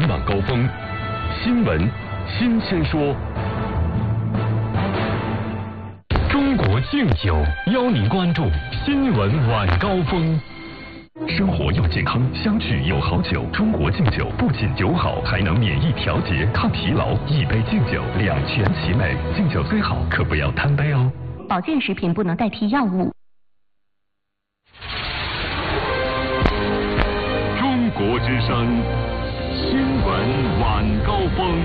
晚高峰，新闻新鲜说。中国敬酒邀您关注新闻晚高峰。生活要健康，相聚有好酒。中国敬酒不仅酒好，还能免疫调节、抗疲劳。一杯敬酒，两全其美。敬酒最好，可不要贪杯哦。 保健食品不能代替药物。 中国之声，新闻晚高峰。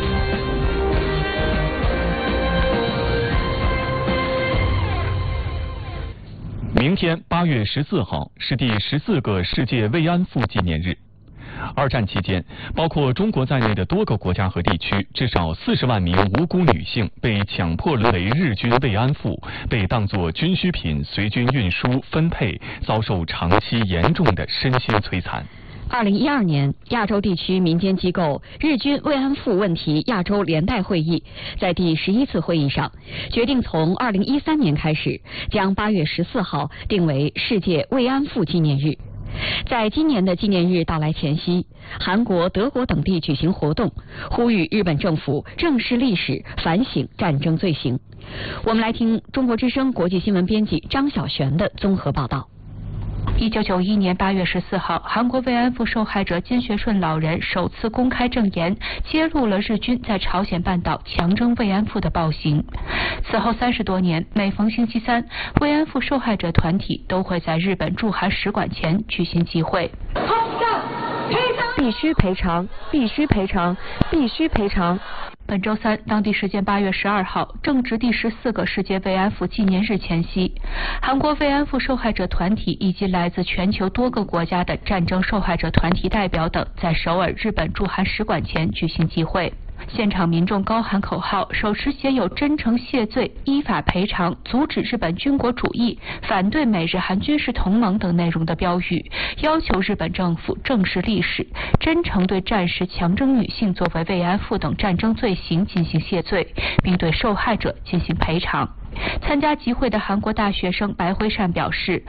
明天8月14号是第14个世界慰安妇纪念日。二战期间，包括中国在内的多个国家和地区，至少40万名无辜女性被强迫沦为日军慰安妇，被当作军需品随军运输分配，遭受长期严重的身心摧残。 2012年，亚洲地区民间机构日军慰安妇问题亚洲联代会议在第11次会议上决定，从2013年开始，将8月14号定为世界慰安妇纪念日。在今年的纪念日到来前夕，韩国、德国等地举行活动，呼吁日本政府正视历史，反省战争罪行。我们来听中国之声国际新闻编辑张晓璇的综合报道。 1991年8月14号，韩国慰安妇受害者金学顺老人首次公开证言，揭露了日军在朝鲜半岛强征慰安妇的暴行。此后30多年，每逢星期三，慰安妇受害者团体都会在日本驻韩使馆前举行集会。 必须赔偿，必须赔偿，必须赔偿。 本周三，当地时间8月12号，正值第14个世界慰安妇纪念日前夕，韩国慰安妇受害者团体以及来自全球多个国家的战争受害者团体代表等，在首尔日本驻韩使馆前举行集会。现场民众高喊口号，手持写有真诚谢罪、依法赔偿、阻止日本军国主义、反对美日韩军事同盟等内容的标语，要求日本政府正视历史，真诚对战时强征女性作为慰安妇等战争罪行进行谢罪，并对受害者进行赔偿。参加集会的韩国大学生白辉善表示，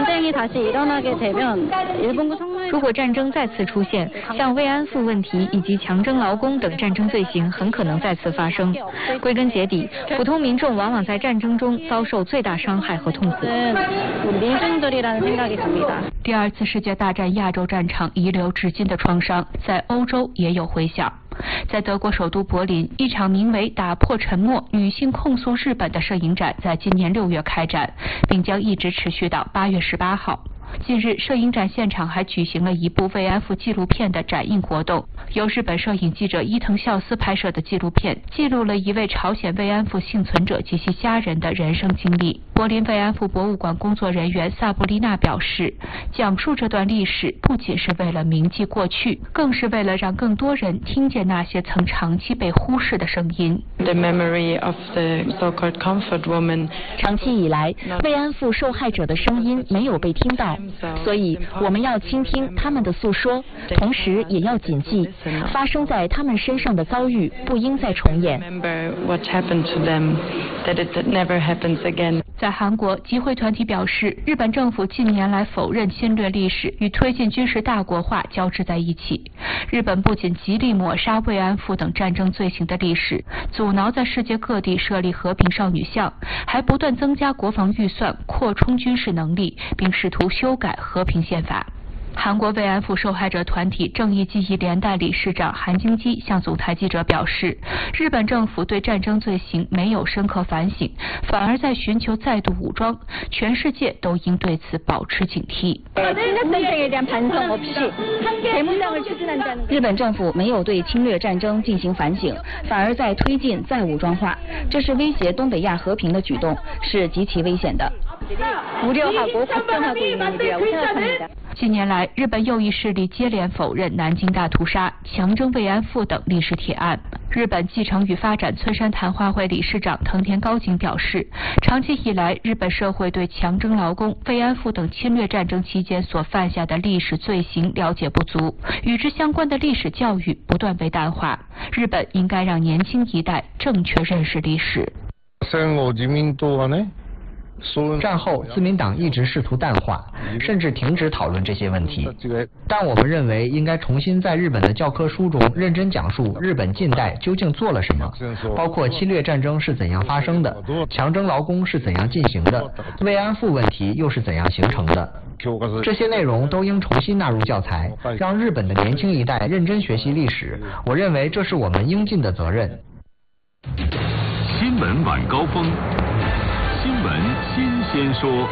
如果战争再次出现，像慰安妇问题以及强征劳工等战争罪行很可能再次发生。归根结底，普通民众往往在战争中遭受最大伤害和痛苦。 第二次世界大战亚洲战场遗留至今的创伤，在欧洲也有回响。在德国首都柏林，一场名为《打破沉默：女性控诉日本》的摄影展在今年6月开展，并将一直持续到8月18号。近日，摄影展现场还举行了一部慰安妇纪录片的展映活动，由日本摄影记者伊藤孝司拍摄的纪录片，记录了一位朝鲜慰安妇幸存者及其家人的人生经历。柏林慰安妇博物馆工作人员萨布丽娜表示，讲述这段历史不仅是为了铭记过去，更是为了让更多人听见那些曾长期被忽视的声音。 长期以来，慰安妇受害者的声音没有被听到，所以我们要倾听他们的诉说，同时也要谨记发生在他们身上的遭遇不应再重演。 在韩国，集会团体表示，日本政府近年来否认侵略历史与推进军事大国化交织在一起。日本不仅极力抹杀慰安妇等战争罪行的历史，阻挠在世界各地设立和平少女像，还不断增加国防预算，扩充军事能力，并试图修改和平宪法。韩国慰安妇受害者团体正义记忆联代理事长韩京基向总台记者表示，日本政府对战争罪行没有深刻反省，反而在寻求再度武装，全世界都应对此保持警惕。 日本政府没有对侵略战争进行反省，反而在推进再武装化，这是威胁东北亚和平的举动，是极其危险的。 近年来，日本右翼势力接连否认南京大屠杀、强征慰安妇等历史铁案。日本继承与发展村山谈话会理事长藤田高景表示，长期以来，日本社会对强征劳工、慰安妇等侵略战争期间所犯下的历史罪行了解不足，与之相关的历史教育不断被淡化。日本应该让年轻一代正确认识历史。 戦後自民党はね、 战后，自民党一直试图淡化，甚至停止讨论这些问题。但我们认为应该重新在日本的教科书中认真讲述日本近代究竟做了什么，包括侵略战争是怎样发生的，强征劳工是怎样进行的，慰安妇问题又是怎样形成的。这些内容都应重新纳入教材，让日本的年轻一代认真学习历史。我认为这是我们应尽的责任。 新闻晚高峰，新闻新鲜说。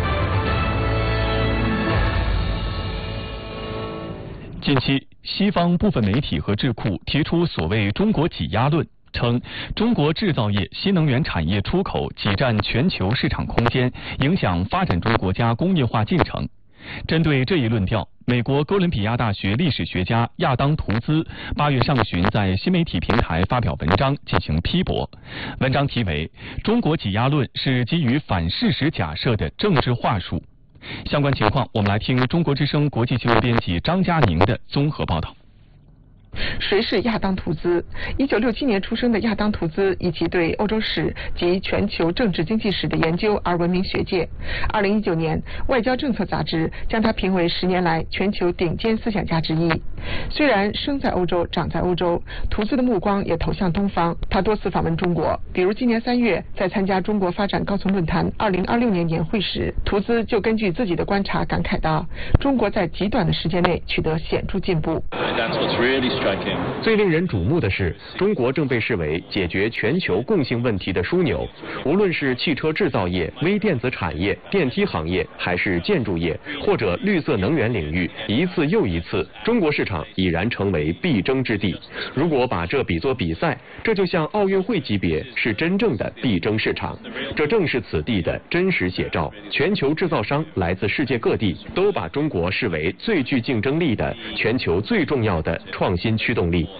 近期，西方部分媒体和智库提出所谓“中国挤压论”，称中国制造业、新能源产业出口挤占全球市场空间，影响发展中国家工业化进程。针对这一论调，美国哥伦比亚大学历史学家亚当·图兹8月上旬在新媒体平台发表文章进行批驳。文章题为《中国挤压论是基于反事实假设的政治话术》。相关情况，我们来听中国之声国际新闻编辑张佳宁的综合报道。 谁是亚当·图兹？1967年出生的亚当·图兹以其对欧洲史及全球政治经济史的研究而闻名学界。2019年，外交政策杂志将他评为10年来全球顶尖思想家之一。虽然生在欧洲，长在欧洲，图兹的目光也投向东方。他多次访问中国，比如今年3月在参加中国发展高层论坛2026年年会时，图兹就根据自己的观察感慨道：“中国在极短的时间内取得显著进步。” 最令人瞩目的是，中国正被视为解决全球共性问题的枢纽。无论是汽车制造业、微电子产业、电梯行业，还是建筑业，或者绿色能源领域，一次又一次，中国市场已然成为必争之地。如果把这比作比赛，这就像奥运会级别，是真正的必争市场。这正是此地的真实写照。全球制造商来自世界各地，都把中国视为最具竞争力的、全球最重要的创新驱动力。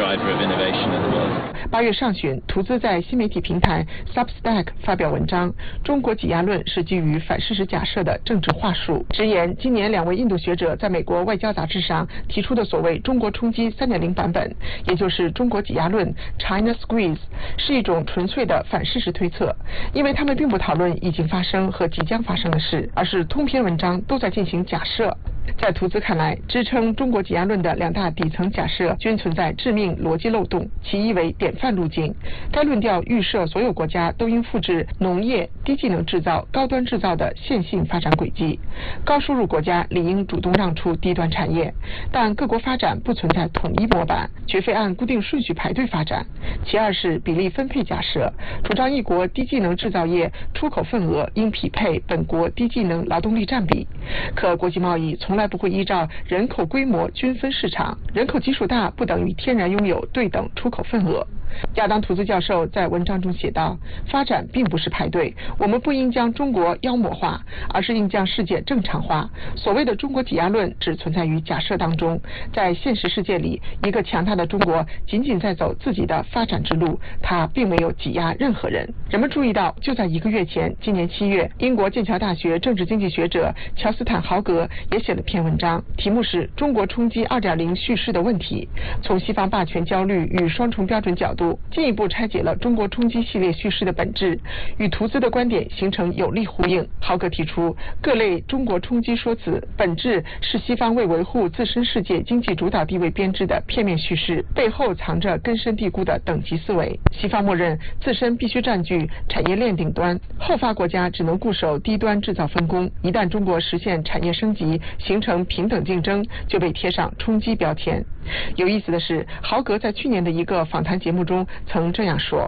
8月上旬，图兹在新媒体平台 Substack 发表文章，中国挤压论是基于反事实假设的政治话术，直言今年2位印度学者在美国外交杂志上提出的所谓中国冲击 3.0 版本，也就是中国挤压论 China Squeeze， 是一种纯粹的反事实推测，因为他们并不讨论已经发生和即将发生的事，而是通篇文章都在进行假设。在图兹看来，支撑中国挤压论的2大底层假设均存在致命逻辑漏洞。其一为典范路径，该论调预设所有国家都应复制农业、低技能制造、高端制造的线性发展轨迹，高收入国家理应主动让出低端产业，但各国发展不存在统一模板，绝非按固定顺序排队发展。其二是比例分配假设，主张一国低技能制造业出口份额应匹配本国低技能劳动力占比，可国际贸易从来不会依照人口规模均分市场，人口基数大不等于天然拥有对等出口份额。亚当·图兹教授在文章中写道：发展并不是排队，我们不应将中国妖魔化，而是应将世界正常化。所谓的中国挤压论只存在于假设当中，在现实世界里，一个强大的中国仅仅在走自己的发展之路，它并没有挤压任何人。人们注意到，就在1个月前，今年7月，英国剑桥大学政治经济学者乔斯坦·豪格也写了篇文章，题目是《中国冲击 2.0 叙事的问题》，从西方霸权焦虑与双重标准角度进一步拆解了中国冲击系列叙事的本质，与图兹的观点形成有力呼应。豪格提出，各类中国冲击说辞本质是西方为维护自身世界经济主导地位编织的片面叙事，背后藏着根深蒂固的等级思维。西方默认自身必须占据产业链顶端，后发国家只能固守低端制造分工。一旦中国实现产业升级，形成平等竞争，就被贴上冲击标签。有意思的是，豪格在去年的一个访谈节目中曾这样说。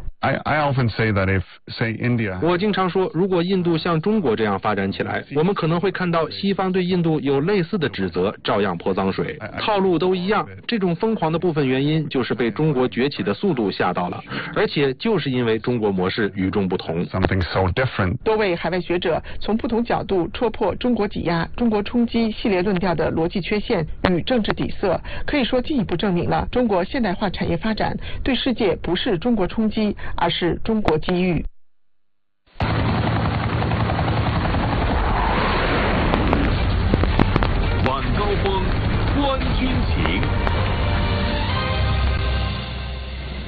我经常说，如果印度像中国这样发展起来，我们可能会看到西方对印度有类似的指责，照样泼脏水，套路都一样。这种疯狂的部分原因就是被中国崛起的速度吓到了，而且就是因为中国模式与众不同。 多位海外学者从不同角度戳破中国挤压、中国冲击系列论调的逻辑缺陷与政治底色，可以说进一步证明了中国现代化产业发展对世界不是中国冲击，而是中国机遇。 晚高峰，观军情。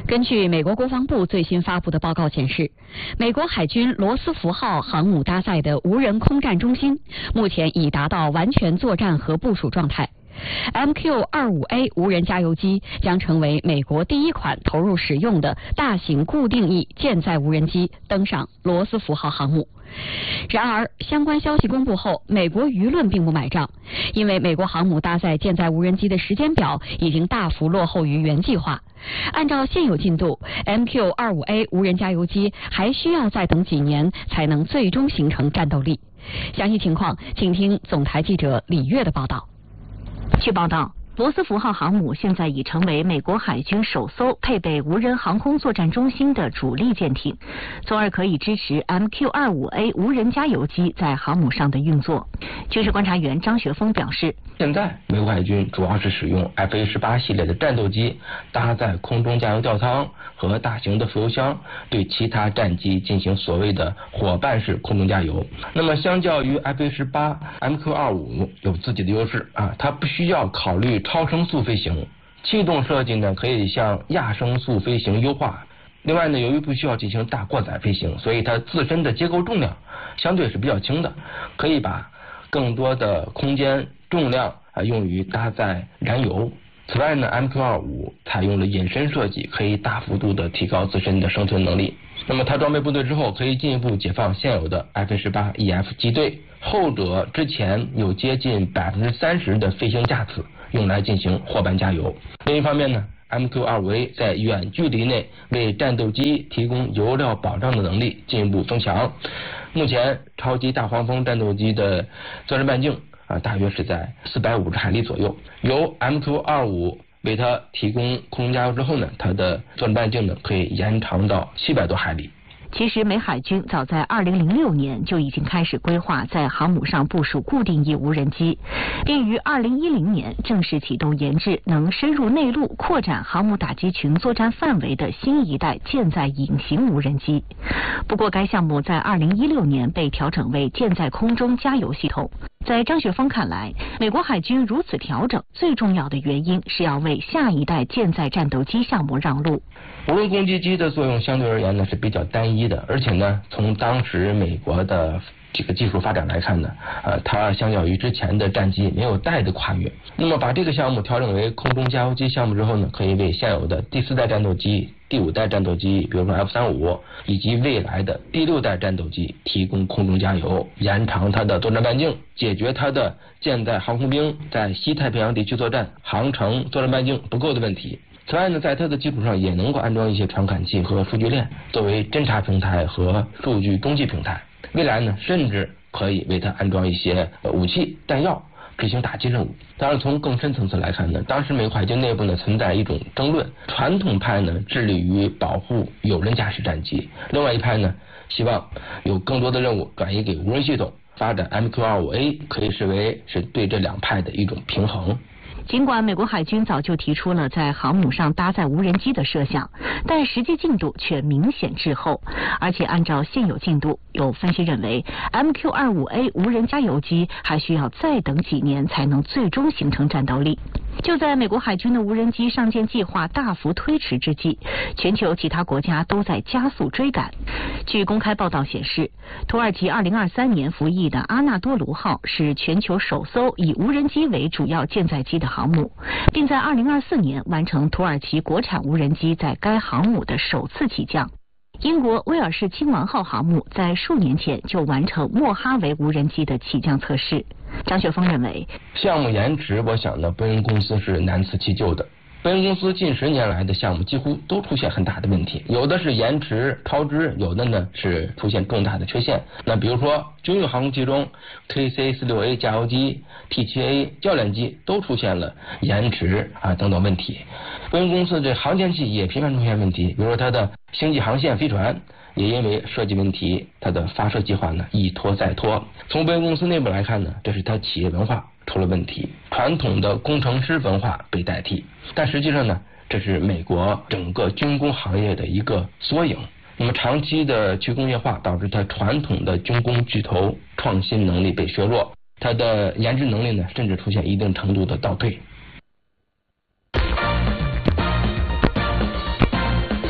根据美国国防部最新发布的报告显示，美国海军罗斯福号航母搭载的无人空战中心目前已达到完全作战和部署状态。MQ-25A 无人加油机将成为美国第一款投入使用的大型固定翼舰载无人机登上罗斯福号航母。然而，相关消息公布后，美国舆论并不买账，因为美国航母搭载舰载无人机的时间表已经大幅落后于原计划。按照现有进度， MQ-25A 无人加油机还需要再等几年才能最终形成战斗力。详细情况，请听总台记者李月的报道。 据报道，罗斯福号航母现在已成为美国海军首艘配备无人航空作战中心的主力舰艇，从而可以支持 MQ-25A 无人加油机在航母上的运作。军事观察员张学峰表示， 现在美国海军主要是使用 F-18系列的战斗机搭载空中加油吊舱和大型的副油箱，对其他战机进行所谓的伙伴式空中加油。那么相较于 F-18 MQ-25 有自己的优势它不需要考虑超声速飞行，气动设计呢可以向亚声速飞行优化。另外呢，由于不需要进行大过载飞行，所以它自身的结构重量相对是比较轻的，可以把更多的空间重量用于搭载燃油。此外呢， MQ-25 采用了隐身设计，可以大幅度的提高自身的生存能力。那么它装备部队之后，可以进一步解放现有的 F-18EF 机队，后者之前有接近 30% 的飞行架次用来进行伙伴加油。另一方面呢， MQ-25A 在远距离内为战斗机提供油料保障的能力进一步增强。目前超级大黄蜂战斗机的作战半径大约是在450海里左右，由 MQ-25 为它提供空中加油之后呢，它的作战半径呢可以延长到700多海里。 其实美海军早在2006年就已经开始规划在航母上部署固定翼无人机，并于2010年正式启动研制能深入内陆、扩展航母打击群作战范围的新一代舰载隐形无人机。不过该项目在2016年被调整为舰载空中加油系统。在张学峰看来，美国海军如此调整最重要的原因是要为下一代舰载战斗机项目让路。 无人攻击机的作用相对而言呢是比较单一的，而且呢从当时美国的这个技术发展来看呢，它相较于之前的战机没有代的跨越。那么把这个项目调整为空中加油机项目之后呢，可以为现有的第4代战斗机、第5代战斗机，比如说 F-35以及未来的第6代战斗机提供空中加油，延长它的作战半径，解决它的舰载航空兵在西太平洋地区作战航程作战半径不够的问题。此外呢，在它的基础上也能够安装一些传感器和数据链，作为侦察平台和数据中继平台。未来呢，甚至可以为它安装一些武器弹药，执行打击任务。当然从更深层次来看呢，当时美国海军内部呢存在一种争论，传统派呢致力于保护有人驾驶战机，另外一派呢希望有更多的任务转移给无人系统。发展 MQ-25A 可以视为是对这两派的一种平衡。 尽管美国海军早就提出了在航母上搭载无人机的设想，但实际进度却明显滞后。而且按照现有进度，有分析认为 MQ-25A 无人加油机还需要再等几年才能最终形成战斗力。就在美国海军的无人机上舰计划大幅推迟之际，全球其他国家都在加速追赶。据公开报道显示，土耳其2023年服役的阿纳多卢号是全球首艘以无人机为主要舰载机的航母，并在2024年完成土耳其国产无人机在该航母的首次起降。英国威尔士亲王号航母在数年前就完成莫哈维无人机的起降测试。张学峰认为， 项目延迟，我想呢，波音公司是难辞其咎的。波音公司近10年来的项目几乎都出现很大的问题，有的是延迟超支，有的呢是出现重大的缺陷。那比如说军用航空器中 KC-46A 加油机、T-7A 教练机都出现了延迟等等问题。波音公司这航天器也频繁出现问题，比如说它的星际航线飞船也因为设计问题，它的发射计划呢一拖再拖。从波音公司内部来看呢，这是它企业文化出了问题，传统的工程师文化被代替，但实际上呢，这是美国整个军工行业的一个缩影。那么长期的去工业化导致它传统的军工巨头创新能力被削弱，它的研制能力呢甚至出现一定程度的倒退。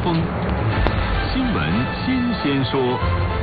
峰，新闻新鲜说。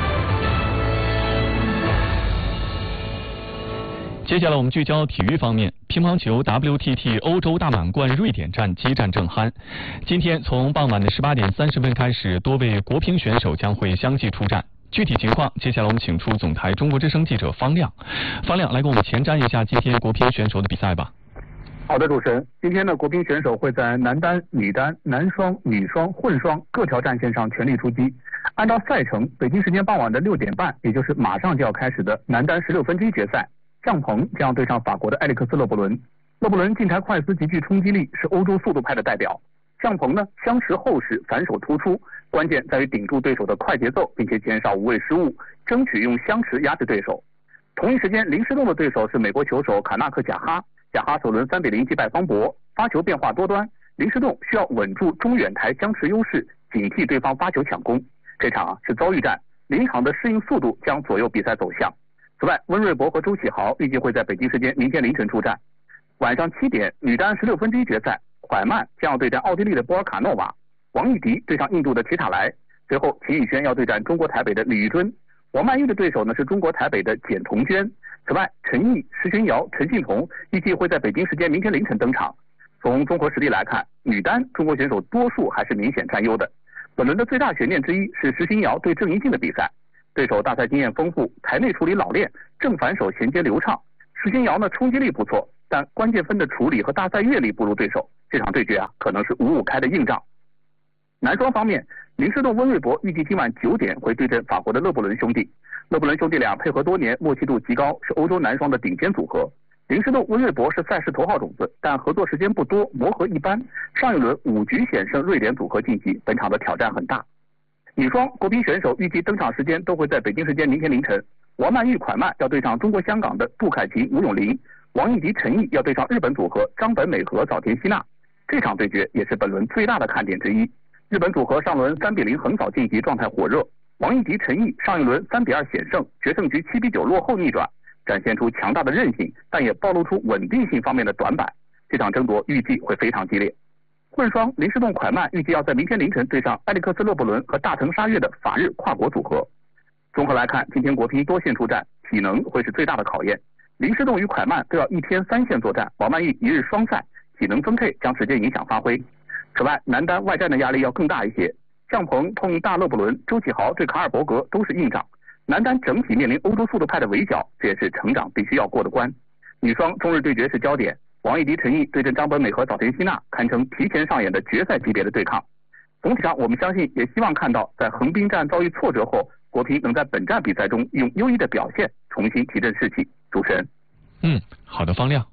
接下来我们聚焦体育方面，乒乓球 WTT 欧洲大满贯瑞典站激战正酣。今天从傍晚的18点30分开始，多位国乒选手将会相继出战。具体情况，接下来我们请出总台中国之声记者方亮。方亮来给我们前瞻一下今天国乒选手的比赛吧。 好的，主持人，今天的国乒选手会在男单、女单、男双、女双、混双各条战线上全力出击。按照赛程，北京时间傍晚的6点半，也就是马上就要开始的男单16分之一决赛，向鹏将对上法国的埃里克斯·勒布伦。勒布伦近台快丝极具冲击力，是欧洲速度派的代表。向鹏呢，相持后势，反手突出，关键在于顶住对手的快节奏，并且减少无谓失误，争取用相持压制对手。同一时间，林诗栋的对手是美国球手卡纳克贾哈。贾哈首轮3比0击败方博，发球变化多端，林诗栋需要稳住中远台相持优势，警惕对方发球抢攻。这场是遭遇战，临场的适应速度将左右比赛走向。此外，温瑞博和周启豪预计会在北京时间明天凌晨出战。晚上7点，女单16分之一决赛，蒯曼将要对战奥地利的波尔卡诺娃，王艺迪对上印度的齐塔莱，随后秦宇轩要对战中国台北的李玉臻，王曼玉的对手呢是中国台北的简彤娟。此外，陈毅、石巡瑶、陈幸同预计会在北京时间明天凌晨登场。从综合实力来看，女单中国选手多数还是明显占优的。本轮的最大悬念之一是石巡瑶对郑怡静的比赛，对手大赛经验丰富，台内处理老练，正反手衔接流畅。石巡瑶呢冲击力不错，但关键分的处理和大赛阅历不如对手，这场对决可能是5-5开的硬仗。男双方面，林诗栋、温瑞博预计今晚9点会对阵法国的勒布伦兄弟。勒布伦兄弟俩配合多年，默契度极高，是欧洲男双的顶尖组合。林诗栋、温瑞博是赛事头号种子，但合作时间不多，磨合一般。上一轮5局险胜瑞典组合晋级，本场的挑战很大。女双国乒选手预计登场时间都会在北京时间明天凌晨。王曼玉、蒯曼要对上中国香港的杜凯琹、吴永玲，王艺迪、陈毅要对上日本组合张本美和、早田希娜。这场对决也是本轮最大的看点之一。日本组合上轮3比0横扫晋级，状态火热。王艺迪、陈毅上一轮3比2险胜，决胜局7比9落后逆转，展现出强大的韧性，但也暴露出稳定性方面的短板。这场争夺预计会非常激烈。混双林诗栋、蒯曼预计要在明天凌晨对上埃里克斯·勒布伦和大藤沙月的法日跨国组合。综合来看，今天国乒多线出战，体能会是最大的考验。林诗栋与蒯曼都要1天3线作战，王曼玉1日双赛，体能分配将直接影响发挥。此外，男单外战的压力要更大一些。向鹏碰大勒布伦，周启豪对卡尔伯格都是硬仗。男单整体面临欧洲速度派的围剿，这也是成长必须要过的关。女双中日对决是焦点，王艺迪、陈毅对阵张本美和早田希娜，堪称提前上演的决赛级别的对抗。总体上，我们相信也希望看到，在横滨站遭遇挫折后，国乒能在本站比赛中用优异的表现重新提振士气。主持人， 好的，方亮。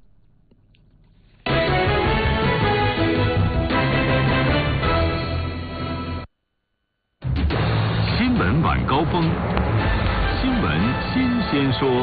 新闻晚高峰，新闻新鲜说。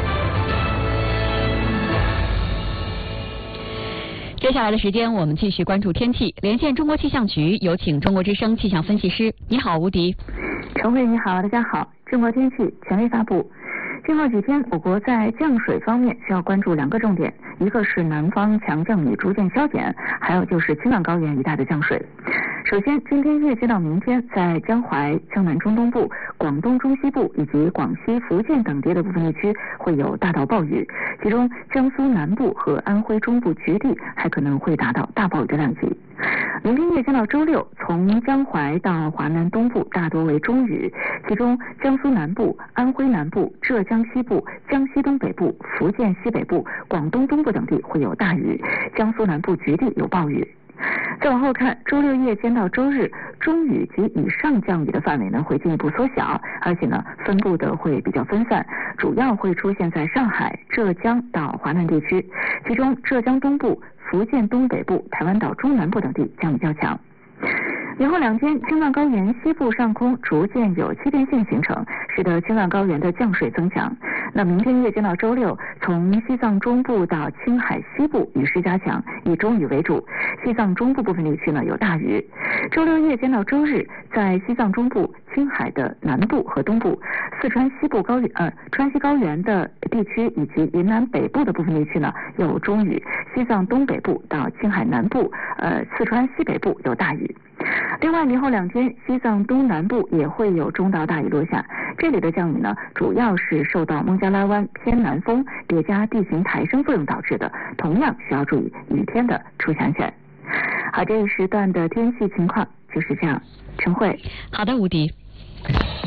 接下来的时间，我们继续关注天气。连线中国气象局，有请中国之声气象分析师。你好，吴迪。 陈慧，你好，大家好。中国天气权威发布。今后几天，我国在降水方面需要关注2个重点，一个是南方强降雨逐渐消减，还有就是青藏高原一带的降水。首先，今天夜间到明天，在江淮、江南中东部、广东中西部以及广西、福建等地的部分地区会有大到暴雨，其中江苏南部和安徽中部局地还可能会达到大暴雨的量级。明天夜间到周六，从江淮到华南东部大多为中雨，其中江苏南部、安徽南部、浙江西部、江西东北部、福建西北部、广东东部等地会有大雨，江苏南部局地有暴雨。再往后看，周六夜间到周日，中雨及以上降雨的范围呢会进一步缩小，而且呢分布的会比较分散，主要会出现在上海、浙江到华南地区，其中浙江东部、福建东北部、台湾岛中南部等地降雨较强。明后2天，青藏高原西部上空逐渐有气垫性形成，使得青藏高原的降水增强。那明天夜间到周六，从西藏中部到青海西部雨势加强，以中雨为主，西藏中部部分地区呢有大雨。周六夜间到周日，在西藏中部、青海的南部和东部、四川西部川西高原的地区以及云南北部的部分地区呢有中雨， 西藏东北部到青海南部、四川西北部有大雨。另外，明后2天，西藏东南部也会有中到大雨落下。这里的降雨呢，主要是受到孟加拉湾偏南风叠加地形抬升作用导致的，同样需要注意雨天的出行安全。好，这一时段的天气情况就是这样。陈慧， 好的，吴迪。